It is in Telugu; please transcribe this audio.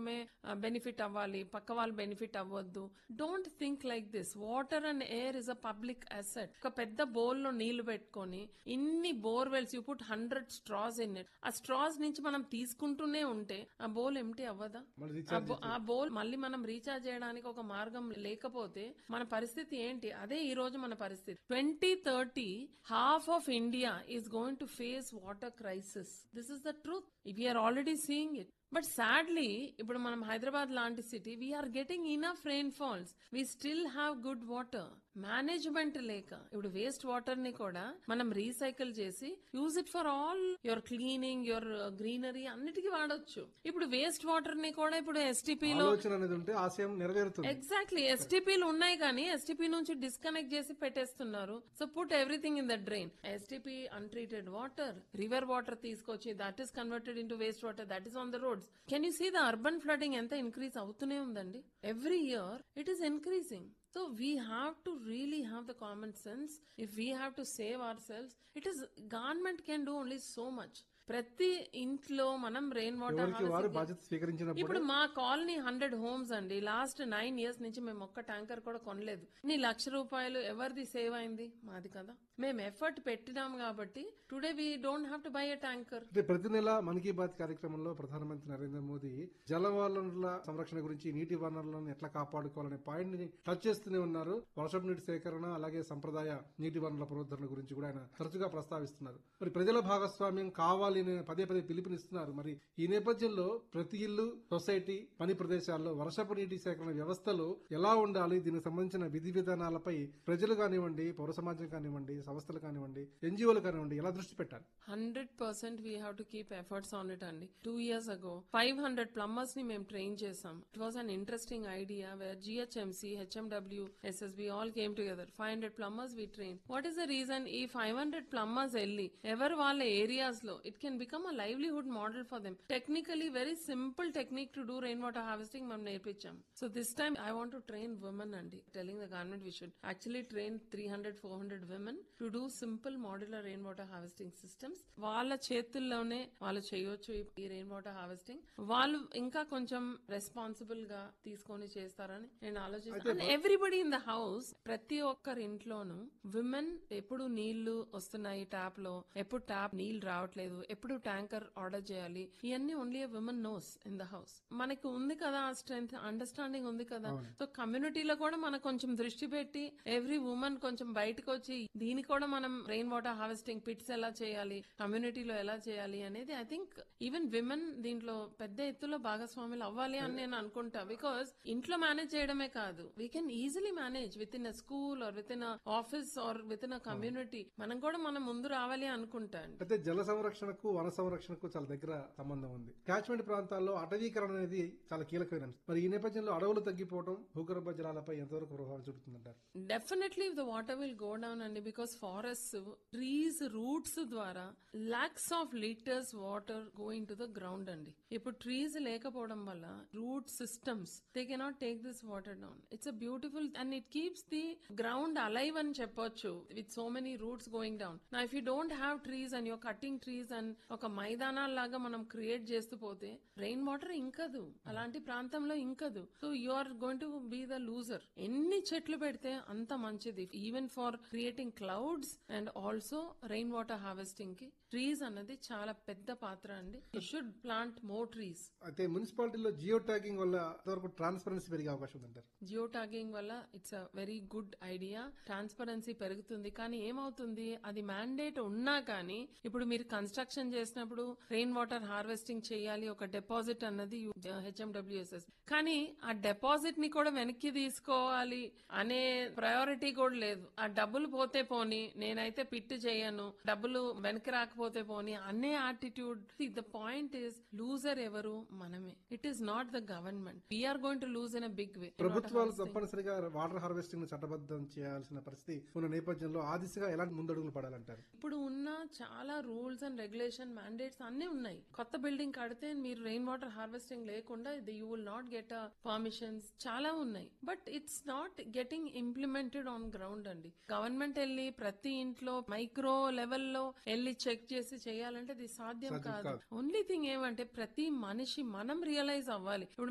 మాత్రమే బెనిఫిట్ అవ్వాలి, పక్క వాళ్ళు బెనిఫిట్ అవ్వద్దు. Don't think like this. Water and air is a public asset. ఒక పెద్ద బౌల్ లో నీళ్లు పెట్టుకొని ఇన్ని borewells, you put 100 straws in it. ఆ స్ట్రాస్ నుంచి మనం తీసుకుంటూనే ఉంటే ఆ బౌల్ ఎంటీ అవ్వదా? ఆ బౌల్ మళ్ళీ మనం రీఛార్జ్ చేయడానికి ఒక మార్గం లేకపోతే మన పరిస్థితి ఏంటి? అదే ఈ రోజు మన పరిస్థితి. 2030 half of India is going to face water crisis. This is the truth. We are already seeing it. But sadly ఇప్పుడు మనం హైదరాబాద్ లాంటి city, we are getting enough rain falls, we still have good water. Management లేక ఇప్పుడు వేస్ట్ వాటర్ ని కూడా మనం రీసైకిల్ చేసి use it for all your cleaning, your greenery అన్నిటికీ వాడొచ్చు. ఇప్పుడు వేస్ట్ వాటర్ ని కూడా ఇప్పుడు ఎస్టీపీలో ఎగ్జాక్ట్లీ ఎస్టీపీలు ఉన్నాయి కానీ ఎస్టీపీ నుంచి డిస్కనెక్ట్ చేసి పెట్టేస్తున్నారు. So put everything in the drain. STP untreated water, river water తీసుకొచ్చి that is converted into waste water, that is on the road. Can you see the urban flooding ఎంత increase అవుతూనే ఉందండి? Every year it is increasing. So we have to really have the common sense. If we have to save ourselves, it is government can do only so much. ప్రతి ఇంట్లో మనం రెయిన్ వాటర్ ఇప్పుడు మా కాలనీ 100 homes అండి. లాస్ట్ 9 years నుంచి మేము ఒక్క ట్యాంకర్ కూడా కొనలేదు. నీ ₹1,00,000 ఎవరిది సేవ్ అయింది? మాది కదా. మేము ఎఫర్ట్ పెట్టినాం కాబట్టి today we don't have to buy a tanker. ప్రతి నెల మన్ కీ బాత్ కార్యక్రమంలో ప్రధానమంత్రి నరేంద్ర మోదీ జల వనరుల సంరక్షణ గురించి, నీటి వనరులను ఎట్లా కాపాడుకోవాలనే పాయింట్ ని టచ్ చేస్తూనే ఉన్నారు. వర్షపు నీటి సేకరణ, అలాగే సంప్రదాయ నీటి వనరుల పునరుద్ధరణ గురించి కూడా ఆయన తరచుగా ప్రస్తావిస్తున్నారు. మరి ప్రజల భాగస్వామ్యం కావాలి పదే పదే పిలుపునిస్తున్నారు. మరి ఈ నేపథ్యంలో ప్రతి ఇల్లు, సొసైటీ, పని ప్రదేశాల్లో వర్షపు నీటి సేకరణ వ్యవస్థలు ఎలా ఉండాలి, దీనికి సంబంధించిన విధి విధానాలపై ప్రజలు కానివ్వండి, పౌర సమాజం కానివ్వండి, సంస్థలు కానివ్వండి, ఎన్జిఓలు కానివ్వండి ఎలా దృష్టి పెట్టాలి? 100% we have to keep efforts on it అండి. 2 years ago 500 plumbers ని మేము ట్రైన్ చేసాం. It was an interesting idea wear GHMC, HMW, SSB all came together. 500 plumbers we trained. What is the reason? ఈ 500 plumbers వెళ్ళి ఎవరు వాళ్ళ ఏరియాస్ లో it can become a livelihood model for them. Technically very simple technique to do rainwater harvesting మనం నేర్పించాం. So this time I want to train women అండి. Telling the government we should actually train 300-400 women to do simple modular rainwater harvesting systems. వాళ్ళ చేతుల్లోనే వాళ్ళు చేయొచ్చు ఈ రెయిన్ వాటర్ హార్వెస్టింగ్. వాళ్ళు ఇంకా కొంచెం రెస్పాన్సిబుల్ గా తీసుకొని చేస్తారని నేను ఆలోచిస్తాను. ఎవ్రీబడి ఇన్ ద హౌస్, ప్రతి ఒక్కరి ఇంట్లోనూ విమెన్ ఎప్పుడు నీళ్లు వస్తున్నాయి ట్యాప్ లో, ఎప్పుడు ట్యాప్ నీళ్లు రావట్లేదు, ఎప్పుడు ట్యాంకర్ ఆర్డర్ చేయాలి, ఇవన్నీ only women nose in the house. మనకి ఉంది కదా ఆ స్ట్రెంగ్త్, అండర్స్టాండింగ్ ఉంది కదా. సో కమ్యూనిటీలో కూడా మనకు కొంచెం దృష్టి పెట్టి ఎవ్రీ ఉమెన్ కొంచెం బయటకు వచ్చి దీన్ని కూడా మనం రెయిన్ వాటర్ హార్వెస్టింగ్ పిట్స్ ఎలా చేయాలి, కమ్యూనిటీలో ఎలా చేయాలి అనేది ఐ థింక్ ఈవెన్ విమెన్ దీంట్లో పెద్ద ఎత్తులో భాగస్వాములు అవ్వాలి అని నేను అనుకుంటా. బికాస్ ఇంట్లో మేనేజ్ చేయడమే కాదు, we can easily manage with in a school are with in a office are with in a community. మనం కూడా మనం ముందు రావాలి అనుకుంటాను. అయితే జల సంరక్షణకు, వన సంరక్షణకు చాలా దగ్గర సంబంధం ఉంది. క్యాచ్మెంట్ ప్రాంతాల్లో అటవీకరణ అనేది చాలా కీలకమైన అంశం. మరి ఈ నేపథ్యంలో అడవులు తగ్గిపోవడం భూగర్భ జలాలపై ఎంతవరకు ప్రభావం చూపుతుందంటారు? Definitely the water will go down అండి. బికాస్ ఫారెస్ట్, ట్రీస్ రూట్స్ ద్వారా lakhs of litres water going to the ground అండి. ఇప్పుడు ట్రీస్ లేకపోవడం వల్ల route systems they cannot take this water down. It's a beautiful and it keeps the ground alive అని చెప్పొచ్చు with so many roots going down. నా if you don't have trees and your cutting trees and ఒక మైదానాల్లాగా మనం క్రియేట్ చేస్తూ పోతే రెయిన్ వాటర్ ఇంకదు, అలాంటి ప్రాంతంలో ఇంకదు. So you are going to be the loser. ఎన్ని చెట్లు పెడితే అంత మంచిది, even for creating clouds and also rain water harvesting కి ట్రీస్ అన్నది చాలా పెద్ద పాత్ర అండి. You should plant more trees. అయితే మున్సిపాలిటీలో జియో ట్యాగింగ్ వల్ల ట్రాన్స్పరెన్సీ పెరిగే అవకాశం ఉందంటారు? జియో ట్యాగింగ్ వల్ల it's a very good idea. Transparency పెరుగుతుంది. కానీ ఏమవుతుంది, అది మ్యాండేట్ ఉన్నా కానీ ఇప్పుడు మీరు కన్స్ట్రక్షన్ చేసినప్పుడు రెయిన్ వాటర్ హార్వెస్టింగ్ చేయాలి, ఒక డిపాజిట్ అన్నది HMWSS, కానీ ఆ డిపాజిట్ ని కూడా వెనక్కి తీసుకోవాలి అనే ప్రయారిటీ కూడా లేదు. ఆ డబ్బులు పోతే పోని, నేనైతే పిట్ చేయను, డబ్బులు వెనక్కి రాకపోతే పోని అనే attitude. The point is loser ఎవరు? మనమే. It is not the government. We are going to lose in a big way. ప్రభుత్వాలు తప్పనిసరిగా వాటర్ హార్వెస్టింగ్ చట్టబద్ధం చేయాల్సిన పరిస్థితి ఉన్న నేపథ్యంలో ఆ దిశగా ఎలాంటి ముందడుగులు పడాలంటారు? ఇప్పుడు ఉన్న చాలా రూల్స్ అండ్ రెగ్యులేషన్ మ్యాండేట్స్ అన్ని ఉన్నాయి. కొత్త బిల్డింగ్ కడితే మీరు రెయిన్ వాటర్ హార్వెస్టింగ్ లేకుండా you will not get permissions, చాలా ఉన్నాయి. But it's not getting implemented on ground అండి. గవర్నమెంట్ వెళ్ళి ప్రతి ఇంట్లో మైక్రో లెవెల్లో వెళ్ళి చెక్ చేసి చేయాలంటే ఇది సాధ్యం కాదు. ఓన్లీ థింగ్ ఏమంటే ప్రతి మనిషి మనం రియలైజ్ అవ్వాలి. ఇప్పుడు